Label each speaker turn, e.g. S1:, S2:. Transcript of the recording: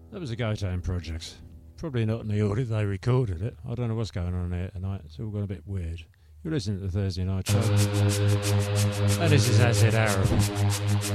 S1: That was the Go-Town Projects. Probably not in the order they recorded it. I don't know what's going on here tonight. It's all gone a bit weird. You're listening to the Thursday Night Show. And this is Acid Arab.